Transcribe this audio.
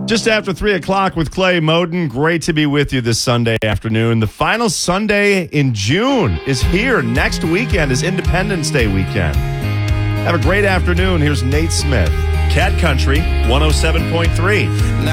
Just after 3 o'clock with Clay Moden. Great to be with you this Sunday afternoon. The final Sunday in June is here. Next weekend is Independence Day weekend. Have a great afternoon. Here's Nate Smith. Cat Country 107.3.